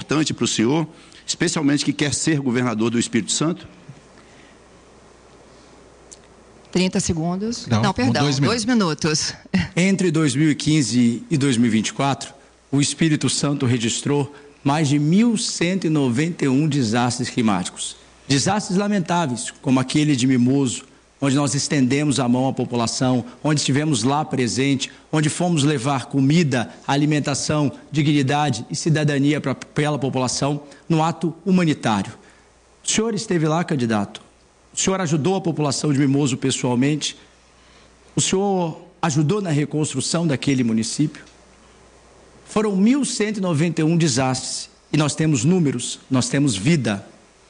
importante para o senhor, especialmente que quer ser governador do Espírito Santo? 30 segundos. Não, perdão, 2 minutos. Entre 2015 e 2024, o Espírito Santo registrou mais de 1.191 desastres climáticos. Desastres lamentáveis, como aquele de Mimoso, onde nós estendemos a mão à população, onde estivemos lá presente, onde fomos levar comida, alimentação, dignidade e cidadania para aquela população, no ato humanitário. O senhor esteve lá, candidato? O senhor ajudou a população de Mimoso pessoalmente? O senhor ajudou na reconstrução daquele município? Foram 1.191 desastres e nós temos números, nós temos vida.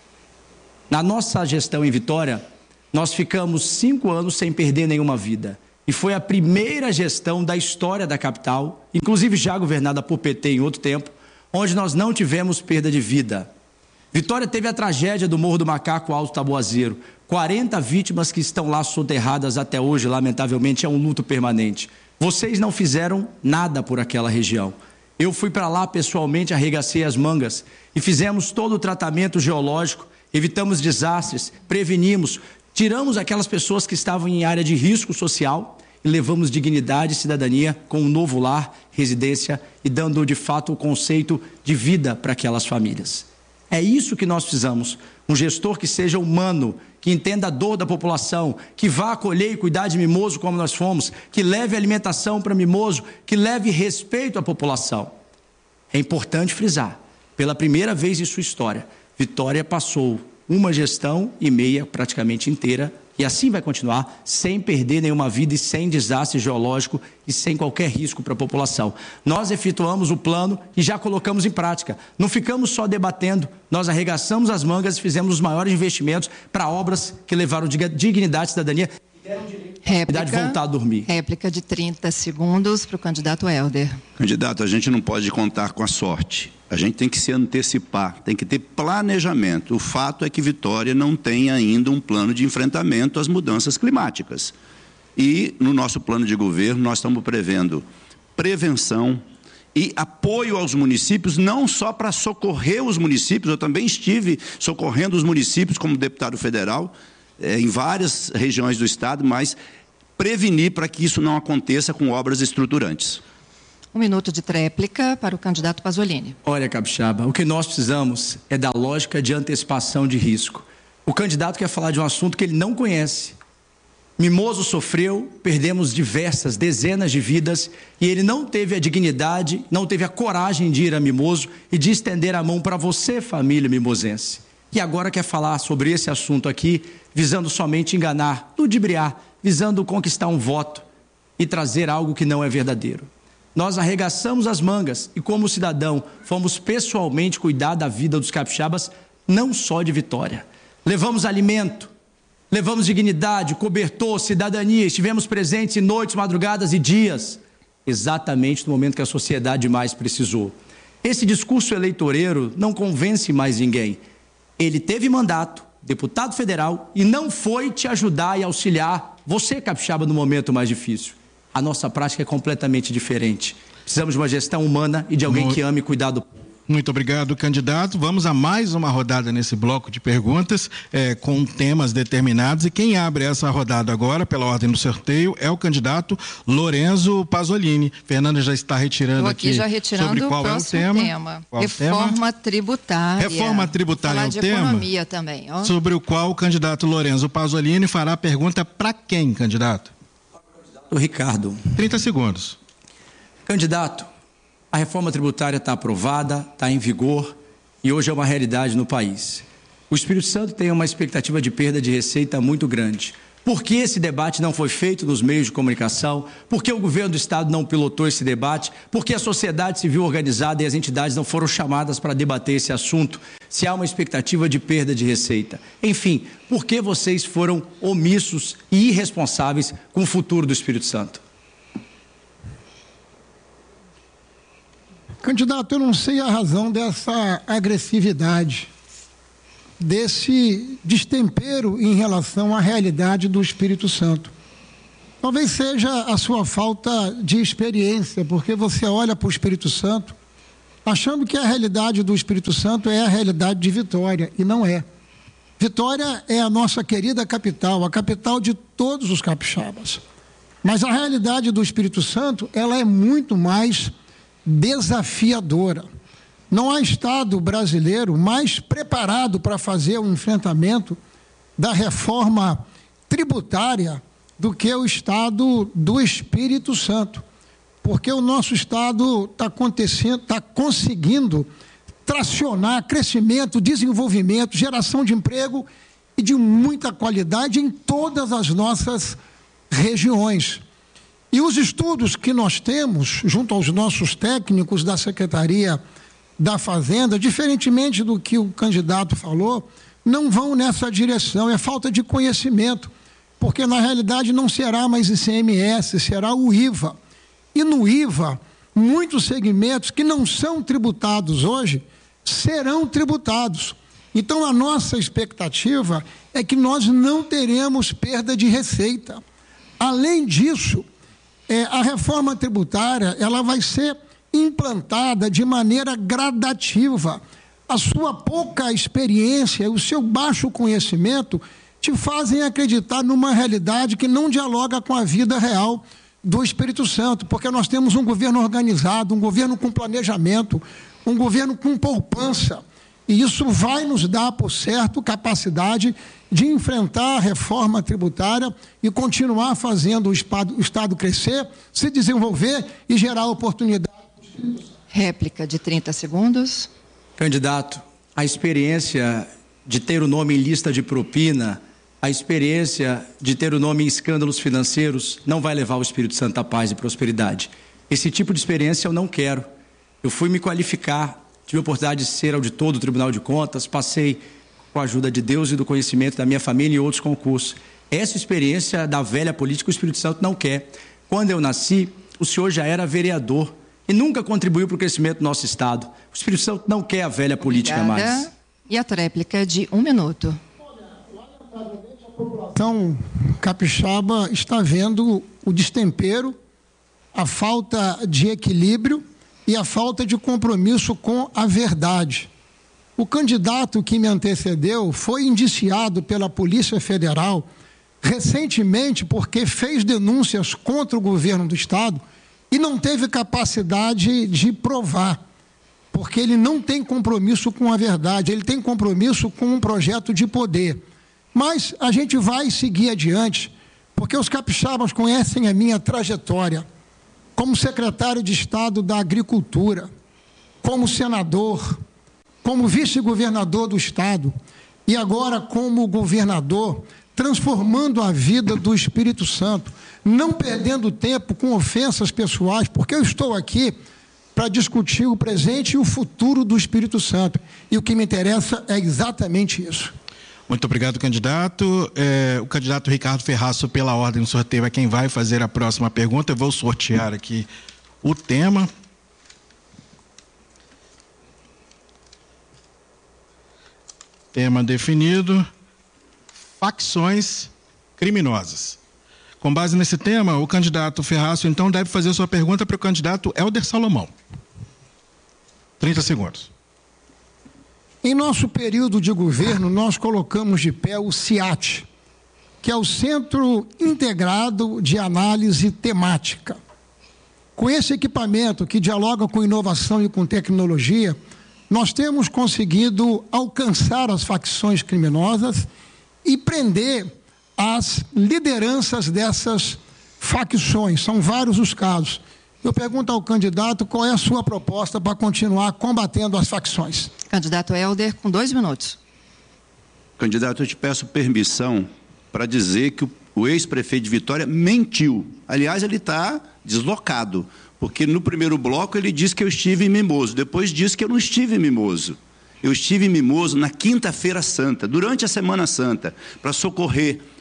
Na nossa gestão em Vitória, nós ficamos 5 anos sem perder nenhuma vida. E foi a primeira gestão da história da capital, inclusive já governada por PT em outro tempo, onde nós não tivemos perda de vida. Vitória teve a tragédia do Morro do Macaco Alto Taboazeiro. 40 vítimas que estão lá soterradas até hoje, lamentavelmente, é um luto permanente. Vocês não fizeram nada por aquela região. Eu fui para lá pessoalmente, arregacei as mangas e fizemos todo o tratamento geológico, evitamos desastres, prevenimos, tiramos aquelas pessoas que estavam em área de risco social e levamos dignidade e cidadania com um novo lar, residência e dando de fato o conceito de vida para aquelas famílias. É isso que nós precisamos, um gestor que seja humano, que entenda a dor da população, que vá acolher e cuidar de Mimoso como nós fomos, que leve alimentação para Mimoso, que leve respeito à população. É importante frisar, pela primeira vez em sua história, Vitória passou 1 gestão e meia praticamente inteira, e assim vai continuar, sem perder nenhuma vida e sem desastre geológico e sem qualquer risco para a população. Nós efetuamos o plano e já colocamos em prática. Não ficamos só debatendo, nós arregaçamos as mangas e fizemos os maiores investimentos para obras que levaram dignidade e cidadania e deram direito de voltar a dormir. Réplica de 30 segundos para o candidato Helder. Candidato, a gente não pode contar com a sorte. A gente tem que se antecipar, tem que ter planejamento. O fato é que Vitória não tem ainda um plano de enfrentamento às mudanças climáticas. E no nosso plano de governo nós estamos prevendo prevenção e apoio aos municípios, não só para socorrer os municípios, eu também estive socorrendo os municípios como deputado federal, em várias regiões do estado, mas prevenir para que isso não aconteça com obras estruturantes. 1 minuto de tréplica para o candidato Pasolini. Olha, Capixaba, o que nós precisamos é da lógica de antecipação de risco. O candidato quer falar de um assunto que ele não conhece. Mimoso sofreu, perdemos dezenas de vidas e ele não teve a dignidade, não teve a coragem de ir a Mimoso e de estender a mão para você, família mimosense. E agora quer falar sobre esse assunto aqui, visando somente enganar, ludibriar, visando conquistar um voto e trazer algo que não é verdadeiro. Nós arregaçamos as mangas e, como cidadão, fomos pessoalmente cuidar da vida dos capixabas, não só de Vitória. Levamos alimento, levamos dignidade, cobertor, cidadania, estivemos presentes em noites, madrugadas e dias, exatamente no momento que a sociedade mais precisou. Esse discurso eleitoreiro não convence mais ninguém. Ele teve mandato, deputado federal, e não foi te ajudar e auxiliar você, capixaba, no momento mais difícil. A nossa prática é completamente diferente. Precisamos de uma gestão humana e de alguém que ame e cuidar do povo. Muito obrigado, candidato. Vamos a mais uma rodada nesse bloco de perguntas com temas determinados. E quem abre essa rodada agora, pela ordem do sorteio, é o candidato Lorenzo Pasolini. Fernanda já está retirando aqui já retirando sobre qual é o tema. Reforma tributária. Reforma tributária é o tema. Economia também. Ó. Sobre o qual o candidato Lorenzo Pasolini fará a pergunta para quem, candidato? O Ricardo. 30 segundos. Candidato, a reforma tributária está aprovada, está em vigor e hoje é uma realidade no país. O Espírito Santo tem uma expectativa de perda de receita muito grande. Por que esse debate não foi feito nos meios de comunicação? Por que o governo do estado não pilotou esse debate? Por que a sociedade civil organizada e as entidades não foram chamadas para debater esse assunto? Se há uma expectativa de perda de receita. Enfim, por que vocês foram omissos e irresponsáveis com o futuro do Espírito Santo? Candidato, eu não sei a razão dessa agressividade, desse destempero em relação à realidade do Espírito Santo. Talvez seja a sua falta de experiência, porque você olha para o Espírito Santo achando que a realidade do Espírito Santo é a realidade de Vitória, e não é. Vitória é a nossa querida capital, a capital de todos os capixabas. Mas a realidade do Espírito Santo, ela é muito mais desafiadora. Não há Estado brasileiro mais preparado para fazer o enfrentamento da reforma tributária do que o Estado do Espírito Santo. Porque o nosso Estado está conseguindo tracionar crescimento, desenvolvimento, geração de emprego e de muita qualidade em todas as nossas regiões. E os estudos que nós temos, junto aos nossos técnicos da Secretaria da Fazenda, diferentemente do que o candidato falou, não vão nessa direção, é falta de conhecimento, porque na realidade não será mais ICMS, será o IVA. E no IVA, muitos segmentos que não são tributados hoje, serão tributados. Então, a nossa expectativa é que nós não teremos perda de receita. Além disso, a reforma tributária, ela vai ser implantada de maneira gradativa. A sua pouca experiência, o seu baixo conhecimento te fazem acreditar numa realidade que não dialoga com a vida real do Espírito Santo, porque nós temos um governo organizado, um governo com planejamento, um governo com poupança, e isso vai nos dar, por certo, capacidade de enfrentar a reforma tributária e continuar fazendo o Estado crescer, se desenvolver e gerar oportunidade. Réplica de 30 segundos. Candidato, a experiência de ter o nome em lista de propina, a experiência de ter o nome em escândalos financeiros não vai levar o Espírito Santo à paz e prosperidade. Esse tipo de experiência eu não quero. Eu fui me qualificar, tive a oportunidade de ser auditor do Tribunal de Contas, passei com a ajuda de Deus e do conhecimento da minha família em outros concursos. Essa experiência da velha política o Espírito Santo não quer. Quando eu nasci, o senhor já era vereador e nunca contribuiu para o crescimento do nosso Estado. O Espírito Santo não quer a velha política mais. E a tréplica de 1 minuto. Então, capixaba está vendo o destempero, a falta de equilíbrio e a falta de compromisso com a verdade. O candidato que me antecedeu foi indiciado pela Polícia Federal recentemente porque fez denúncias contra o governo do Estado e não teve capacidade de provar, porque ele não tem compromisso com a verdade, ele tem compromisso com um projeto de poder. Mas a gente vai seguir adiante, porque os capixabas conhecem a minha trajetória como secretário de Estado da Agricultura, como senador, como vice-governador do Estado e agora como governador, transformando a vida do Espírito Santo, não perdendo tempo com ofensas pessoais, porque eu estou aqui para discutir o presente e o futuro do Espírito Santo. E o que me interessa é exatamente isso. Muito obrigado, candidato. O candidato Ricardo Ferraço, pela ordem do sorteio, é quem vai fazer a próxima pergunta. Eu vou sortear aqui o tema. Tema definido: facções criminosas. Com base nesse tema, o candidato Ferraço, então, deve fazer sua pergunta para o candidato Helder Salomão. 30 segundos. Em nosso período de governo, nós colocamos de pé o CIAT, que é o Centro Integrado de Análise Temática. Com esse equipamento que dialoga com inovação e com tecnologia, nós temos conseguido alcançar as facções criminosas e prender as lideranças dessas facções. São vários os casos. Eu pergunto ao candidato qual é a sua proposta para continuar combatendo as facções. Candidato Helder, com 2 minutos. Candidato, eu te peço permissão para dizer que o ex-prefeito de Vitória mentiu. Aliás, ele está deslocado, porque no primeiro bloco ele disse que eu estive em Mimoso, depois disse que eu não estive em Mimoso. Eu estive em Mimoso na Quinta-feira Santa, durante a Semana Santa, para socorrer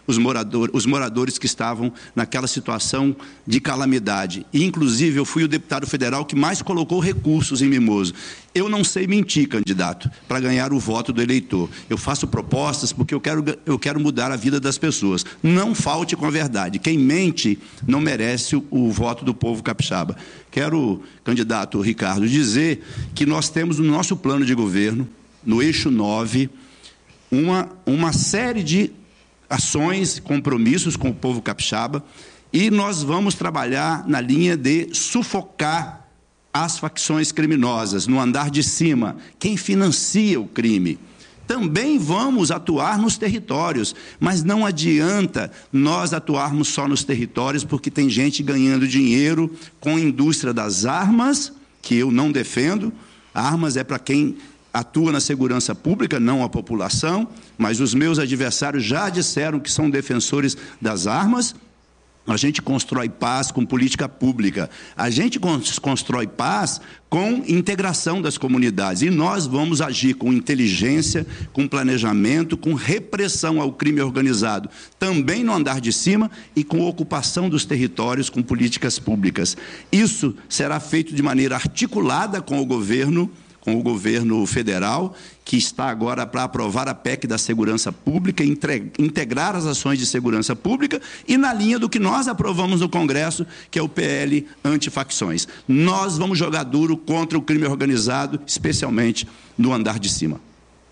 os moradores que estavam naquela situação de calamidade. E, inclusive, eu fui o deputado federal que mais colocou recursos em Mimoso. Eu não sei mentir, candidato, para ganhar o voto do eleitor. Eu faço propostas porque eu quero mudar a vida das pessoas. Não falte com a verdade. Quem mente não merece o voto do povo capixaba. Quero, candidato Ricardo, dizer que nós temos no nosso plano de governo, no eixo 9, uma série de ações, compromissos com o povo capixaba, e nós vamos trabalhar na linha de sufocar as facções criminosas, no andar de cima, quem financia o crime. Também vamos atuar nos territórios, mas não adianta nós atuarmos só nos territórios, porque tem gente ganhando dinheiro com a indústria das armas, que eu não defendo. Armas é para quem atua na segurança pública, não a população, mas os meus adversários já disseram que são defensores das armas. A gente constrói paz com política pública. A gente constrói paz com integração das comunidades. E nós vamos agir com inteligência, com planejamento, com repressão ao crime organizado, também no andar de cima, e com ocupação dos territórios com políticas públicas. Isso será feito de maneira articulada com o governo federal, que está agora para aprovar a PEC da segurança pública, integrar as ações de segurança pública, e na linha do que nós aprovamos no Congresso, que é o PL antifacções. Nós vamos jogar duro contra o crime organizado, especialmente no andar de cima.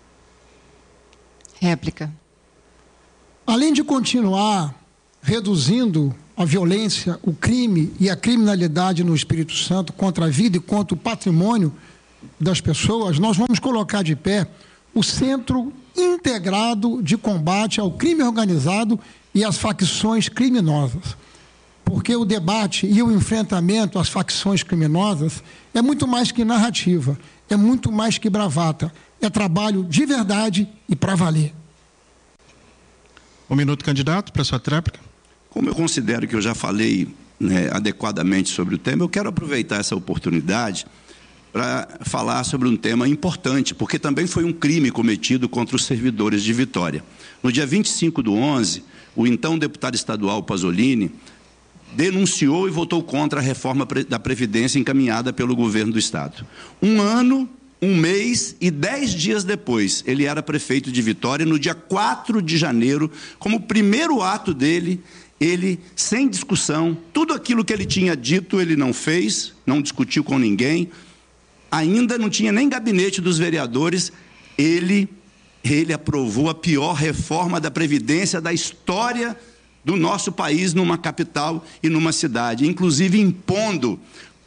Réplica. Além de continuar reduzindo a violência, o crime e a criminalidade no Espírito Santo contra a vida e contra o patrimônio das pessoas, nós vamos colocar de pé o Centro Integrado de Combate ao Crime Organizado e às Facções Criminosas. Porque o debate e o enfrentamento às facções criminosas é muito mais que narrativa, é muito mais que bravata, é trabalho de verdade e para valer. Um minuto, candidato, para a sua tréplica. Como eu considero que eu já falei adequadamente sobre o tema, eu quero aproveitar essa oportunidade para falar sobre um tema importante, porque também foi um crime cometido contra os servidores de Vitória. No dia 25/11, o então deputado estadual Pasolini denunciou e votou contra a reforma da Previdência encaminhada pelo governo do Estado. 1 ano, 1 mês e 10 dias depois, ele era prefeito de Vitória. No dia 4 de janeiro, como primeiro ato dele, ele, sem discussão, tudo aquilo que ele tinha dito, ele não fez, não discutiu com ninguém. Ainda não tinha nem gabinete dos vereadores, ele aprovou a pior reforma da Previdência da história do nosso país, numa capital e numa cidade, inclusive impondo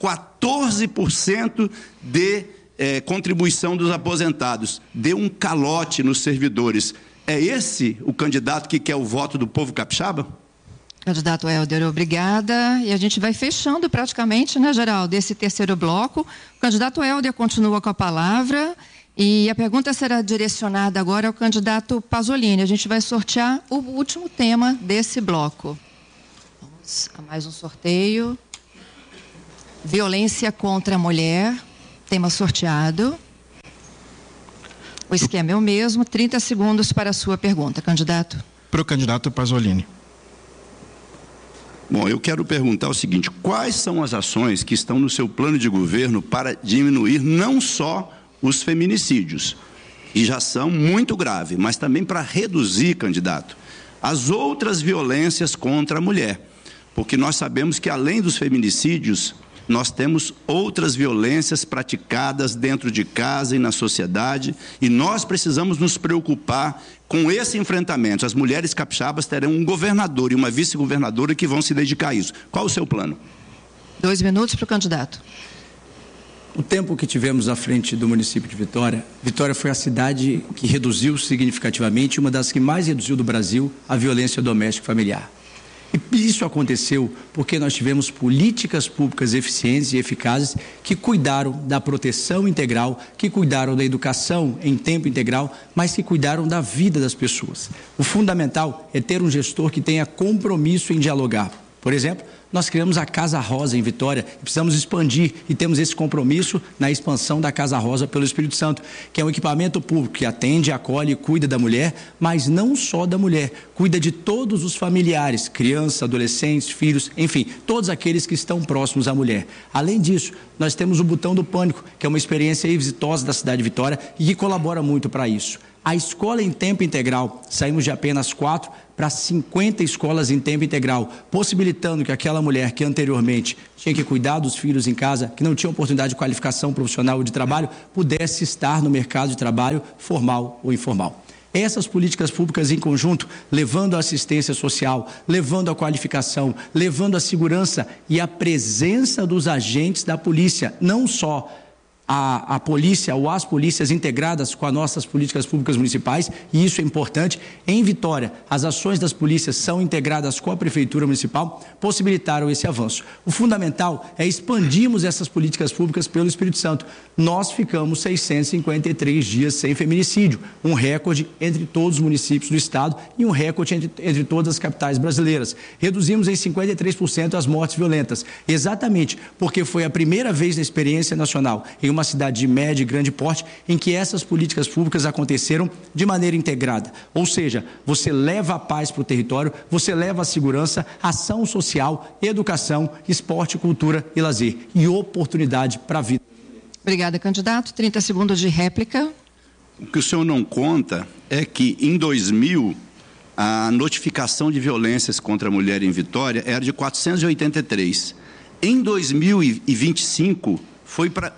14% de contribuição dos aposentados. Deu um calote nos servidores. É esse o candidato que quer o voto do povo capixaba? Candidato Hélder, obrigada. E a gente vai fechando praticamente, né, Geraldo, esse terceiro bloco. O candidato Hélder continua com a palavra e a pergunta será direcionada agora ao candidato Pasolini. A gente vai sortear o último tema desse bloco. Vamos a mais um sorteio. Violência contra a mulher, tema sorteado. O esquema é o mesmo, 30 segundos para a sua pergunta, candidato. Para o candidato Pasolini. Bom, eu quero perguntar o seguinte: quais são as ações que estão no seu plano de governo para diminuir não só os feminicídios, que já são muito graves, mas também para reduzir, candidato, as outras violências contra a mulher? Porque nós sabemos que, além dos feminicídios, nós temos outras violências praticadas dentro de casa e na sociedade, e nós precisamos nos preocupar com esse enfrentamento. As mulheres capixabas terão um governador e uma vice-governadora que vão se dedicar a isso. Qual o seu plano? 2 minutos para o candidato. O tempo que tivemos à frente do município de Vitória, Vitória foi a cidade que reduziu significativamente, uma das que mais reduziu do Brasil, a violência doméstica familiar. E isso aconteceu porque nós tivemos políticas públicas eficientes e eficazes que cuidaram da proteção integral, que cuidaram da educação em tempo integral, mas que cuidaram da vida das pessoas. O fundamental é ter um gestor que tenha compromisso em dialogar. Por exemplo, nós criamos a Casa Rosa em Vitória e precisamos expandir e temos esse compromisso na expansão da Casa Rosa pelo Espírito Santo, que é um equipamento público que atende, acolhe e cuida da mulher, mas não só da mulher, cuida de todos os familiares, crianças, adolescentes, filhos, enfim, todos aqueles que estão próximos à mulher. Além disso, nós temos o Botão do Pânico, que é uma experiência exitosa da cidade de Vitória e que colabora muito para isso. A escola em tempo integral, saímos de apenas 4 para 50 escolas em tempo integral, possibilitando que aquela mulher que anteriormente tinha que cuidar dos filhos em casa, que não tinha oportunidade de qualificação profissional ou de trabalho, pudesse estar no mercado de trabalho formal ou informal. Essas políticas públicas em conjunto, levando a assistência social, levando a qualificação, levando a segurança e a presença dos agentes da polícia, não só a polícia ou as polícias integradas com as nossas políticas públicas municipais, e isso é importante. Em Vitória, as ações das polícias são integradas com a Prefeitura Municipal, possibilitaram esse avanço. O fundamental é expandirmos essas políticas públicas pelo Espírito Santo. Nós ficamos 653 dias sem feminicídio, um recorde entre todos os municípios do estado e um recorde entre todas as capitais brasileiras. Reduzimos em 53% as mortes violentas, exatamente porque foi a primeira vez na experiência nacional, em uma cidade de médio e grande porte, em que essas políticas públicas aconteceram de maneira integrada. Ou seja, você leva a paz para o território, você leva a segurança, ação social, educação, esporte, cultura e lazer e oportunidade para a vida. Obrigada, candidato. 30 segundos de réplica. O que o senhor não conta é que em 2000 a notificação de violências contra a mulher em Vitória era de 483. Em 2025 foi para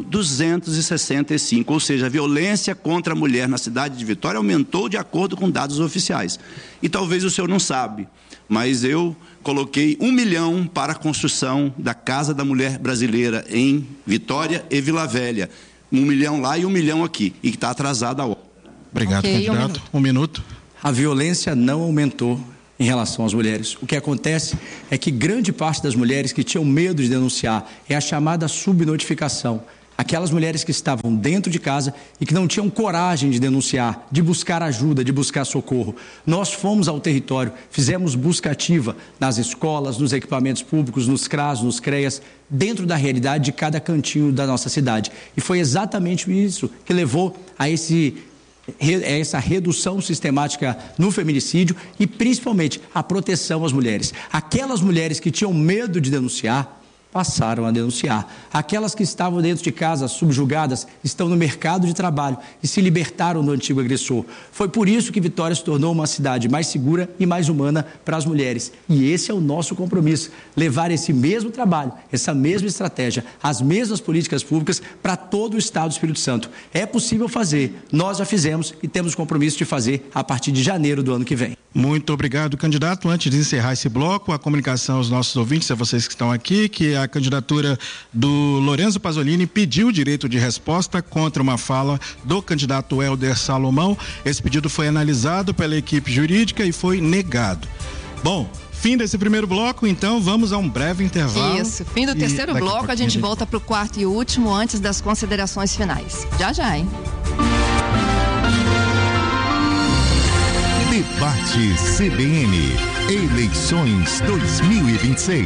1.265, ou seja, a violência contra a mulher na cidade de Vitória aumentou de acordo com dados oficiais. E talvez o senhor não sabe, mas eu coloquei 1 milhão para a construção da Casa da Mulher Brasileira em Vitória e Vila Velha. 1 milhão lá e 1 milhão aqui, e que está atrasada a obra. Obrigado, candidato. Um minuto. A violência não aumentou em relação às mulheres. O que acontece é que grande parte das mulheres que tinham medo de denunciar é a chamada subnotificação. Aquelas mulheres que estavam dentro de casa e que não tinham coragem de denunciar, de buscar ajuda, de buscar socorro. Nós fomos ao território, fizemos busca ativa nas escolas, nos equipamentos públicos, nos CRAS, nos CREAS, dentro da realidade de cada cantinho da nossa cidade. E foi exatamente isso que levou a essa redução sistemática no feminicídio e principalmente a proteção às mulheres. Aquelas mulheres que tinham medo de denunciar passaram a denunciar. Aquelas que estavam dentro de casa subjugadas estão no mercado de trabalho e se libertaram do antigo agressor. Foi por isso que Vitória se tornou uma cidade mais segura e mais humana para as mulheres. E esse é o nosso compromisso, levar esse mesmo trabalho, essa mesma estratégia, as mesmas políticas públicas para todo o estado do Espírito Santo. É possível fazer, nós já fizemos e temos o compromisso de fazer a partir de janeiro do ano que vem. Muito obrigado, candidato. Antes de encerrar esse bloco, a comunicação aos nossos ouvintes, a vocês que estão aqui, que a candidatura do Lorenzo Pasolini pediu direito de resposta contra uma fala do candidato Helder Salomão. Esse pedido foi analisado pela equipe jurídica e foi negado. Bom, fim desse primeiro bloco, então vamos a um breve intervalo. Isso, fim do terceiro bloco, a gente volta para o quarto e último antes das considerações finais. Já, hein? Debate CBN, eleições 2026.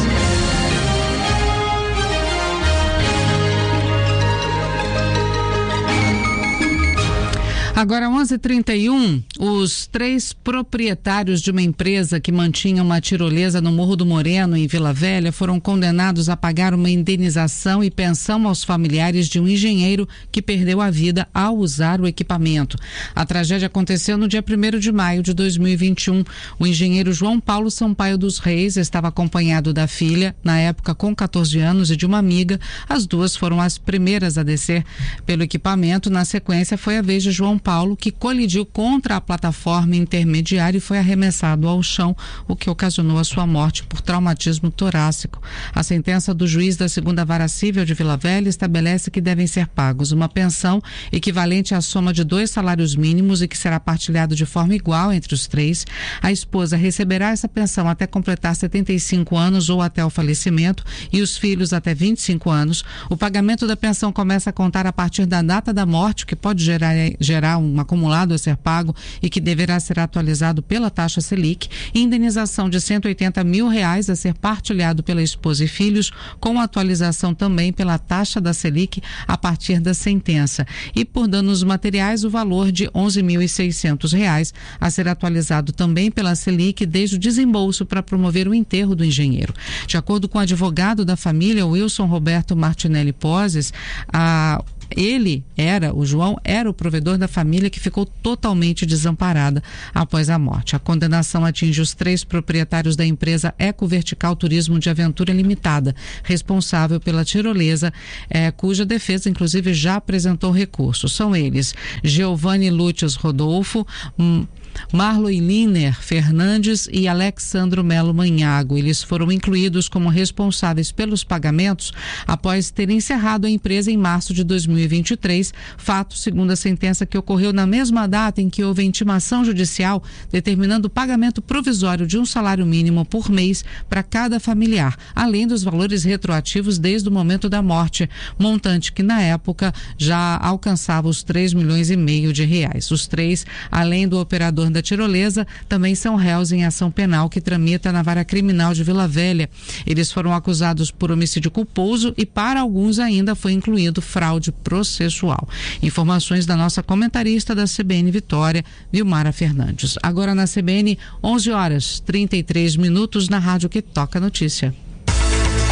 Agora, 11h31, os 3 proprietários de uma empresa que mantinha uma tirolesa no Morro do Moreno, em Vila Velha, foram condenados a pagar uma indenização e pensão aos familiares de um engenheiro que perdeu a vida ao usar o equipamento. A tragédia aconteceu no dia 1º de maio de 2021. O engenheiro João Paulo Sampaio dos Reis estava acompanhado da filha, na época com 14 anos, e de uma amiga. As duas foram as primeiras a descer pelo equipamento. Na sequência, foi a vez de João Paulo, que colidiu contra a plataforma intermediária e foi arremessado ao chão, o que ocasionou a sua morte por traumatismo torácico. A sentença do juiz da 2ª Vara Cível de Vila Velha estabelece que devem ser pagos uma pensão equivalente à soma de 2 salários mínimos e que será partilhado de forma igual entre os 3. A esposa receberá essa pensão até completar 75 anos ou até o falecimento e os filhos até 25 anos. O pagamento da pensão começa a contar a partir da data da morte, o que pode gerar um acumulado a ser pago e que deverá ser atualizado pela taxa Selic, e indenização de R$180 mil a ser partilhado pela esposa e filhos, com atualização também pela taxa da Selic a partir da sentença. E por danos materiais, o valor de R$11.600 a ser atualizado também pela Selic desde o desembolso para promover o enterro do engenheiro. De acordo com o advogado da família, Wilson Roberto Martinelli Poses, o João era o provedor da família que ficou totalmente desamparada após a morte. A condenação atinge os 3 proprietários da empresa Ecovertical Turismo de Aventura Limitada, responsável pela tirolesa, cuja defesa inclusive já apresentou recurso. São eles: Giovanni Lúcius Rodolfo, Marlon Liner Fernandes e Alexandro Melo Manhago. Eles foram incluídos como responsáveis pelos pagamentos após ter encerrado a empresa em março de 2023, fato, segundo a sentença, que ocorreu na mesma data em que houve a intimação judicial determinando o pagamento provisório de um salário mínimo por mês para cada familiar, além dos valores retroativos desde o momento da morte, montante que na época já alcançava os R$3,5 milhões. Os 3, além do operador da tirolesa, também são réus em ação penal que tramita na Vara Criminal de Vila Velha. Eles foram acusados por homicídio culposo e para alguns ainda foi incluído fraude processual. Informações da nossa comentarista da CBN Vitória, Vilmara Fernandes. Agora na CBN, 11h33 na rádio que toca notícia.